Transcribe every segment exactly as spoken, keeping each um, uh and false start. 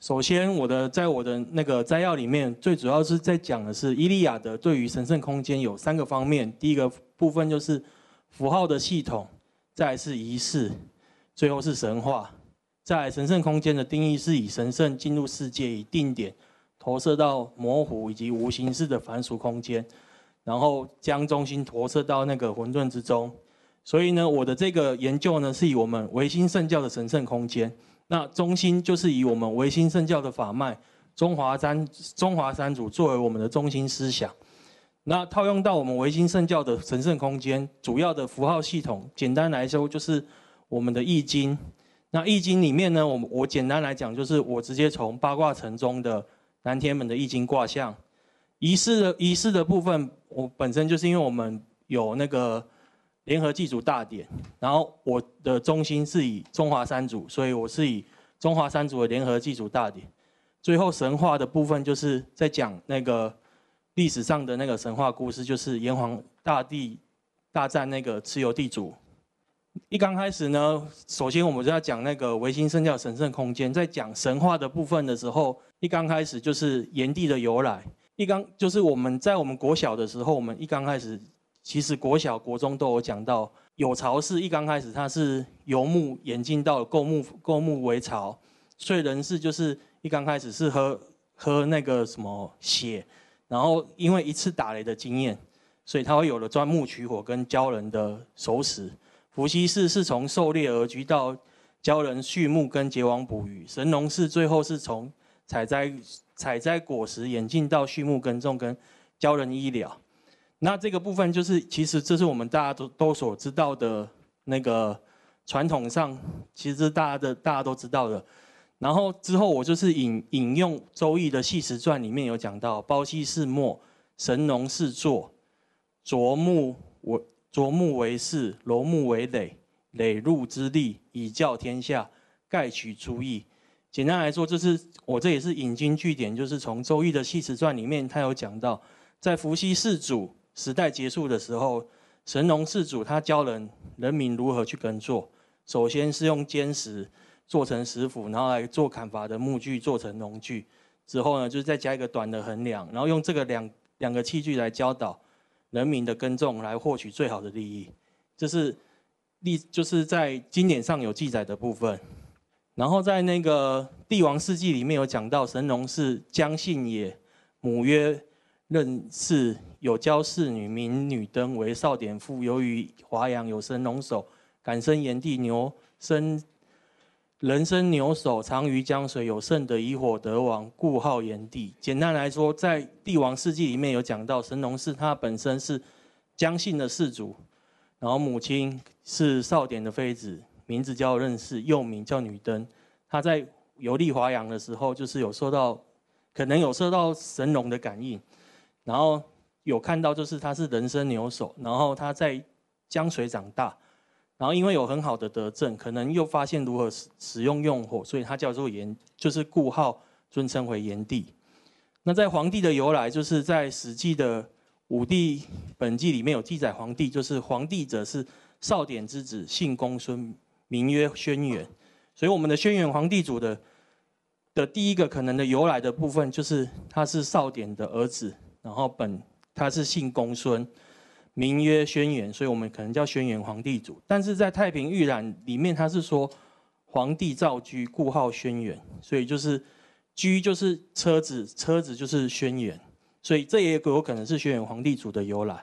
首先，我的在我的那个摘要里面，最主要是在讲的是伊利亚德对于神圣空间有三个方面。第一个部分就是符号的系统，再来是仪式，最后是神话。再来，神圣空间的定义是以神圣进入世界，以定点投射到模糊以及无形式的凡俗空间，然后将中心投射到那个混沌之中。所以呢，我的这个研究呢，是以我们维新圣教的神圣空间。那中心就是以我们维新圣教的法脉中华三中华三主作为我们的中心思想。那套用到我们维新圣教的神圣空间，主要的符号系统，简单来说就是我们的易经。那易经里面呢，我我简单来讲，就是我直接从八卦层中的南天门的易经卦象。仪式的仪式的部分，我本身就是因为我们有那个联合祭祖大典，然后我的中心是以中华三主，所以我是以中华三主的联合祭祖大典。最后神话的部分就是在讲那个历史上的那个神话故事，就是炎黄大帝大战那个蚩尤地主。一刚开始呢，首先我们就要讲那个维新圣教神圣空间，在讲神话的部分的时候，一刚开始就是炎帝的由来。一刚就是我们在我们国小的时候，我们一刚开始。其实国小、国中都有讲到，有巢氏一刚开始它是游牧演进到构木构木为巢，所以人氏就是一刚开始是喝喝那个什么血，然后因为一次打雷的经验，所以他会有了钻木取火跟教人的熟识。伏羲氏是从狩猎而居到教人畜牧跟结网捕鱼，神农氏最后是从采摘采摘果实演进到畜牧耕种跟教人医疗。那这个部分就是，其实这是我们大家都都所知道的那个传统上，其实大家的大家都知道的。然后之后我就是引引用《周易》的系辞传里面有讲到，包羲是墨，神农氏作，琢木为琢木为室，楼木为垒，垒路之力，以教天下，盖取诸易。简单来说，就是我这也是引经据典，就是从《周易》的系辞传里面，他有讲到，在伏羲氏主时代结束的时候，神农氏主他教人人民如何去耕作。首先是用坚石做成石斧，然后来做砍伐的木具做成农具。之后呢，就是再加一个短的横梁，然后用这个两两个器具来教导人民的耕种，来获取最好的利益。这是历就是在经典上有记载的部分。然后在那个帝王世纪里面有讲到，神农氏姜姓也，母曰任氏，有教侍女，名女登，为少典妇。由于华阳有生龙首，感生炎帝，牛生人生牛首，藏于江水，有圣德，以火得王，故号炎帝。简单来说，在帝王世纪里面有讲到，神农氏他本身是姜姓的氏族，然后母亲是少典的妃子，名字叫任氏，又名叫女登。他在游历华阳的时候，就是有受到可能有受到神农的感应。然后有看到，就是他是人身牛首，然后他在江水长大，然后因为有很好的德政，可能又发现如何使使用用火，所以他叫做炎，就是故号尊称为炎帝。那在黄帝的由来，就是在《史记》的武帝本纪里面有记载，黄帝就是黄帝者是少典之子，姓公孙，名曰轩辕。所以我们的轩辕黄帝主的的第一个可能的由来的部分，就是他是少典的儿子。然后本他是姓公孙，名曰轩辕，所以我们可能叫轩辕黄帝主。但是在《太平御览》里面，他是说皇帝造车，故号轩辕，所以就是车就是车子，车子就是轩辕，所以这也有可能是轩辕黄帝主的由来。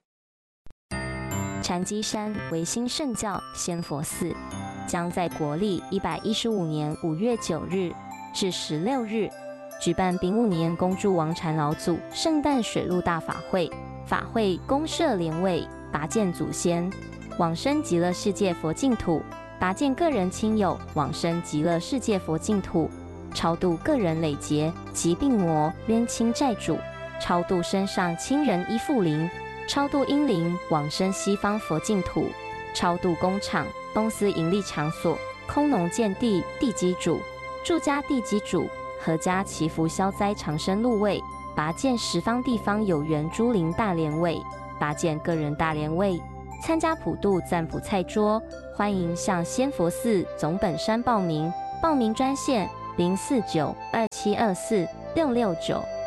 禅机山维新圣教仙佛寺将在国历一百一十五年五月九日至十六日。举办丙午年恭祝王禅老祖圣诞水陆大法会，法会公设莲位，拔荐祖先，往生极乐世界佛净土，拔荐个人亲友往生极乐世界佛净土，超度个人累劫及病魔冤亲债主，超度身上亲人依附灵，超度阴灵往生西方佛净土，超度工厂、公司盈利场所、空农建地地基主、住家地基主。阖家祈福消灾长生禄位，拔荐十方地方有缘诸灵大莲位，拔荐个人大莲位。参加普渡赞卜菜桌，欢迎向仙佛寺总本山报名。报名专线零四九二七二四六六九。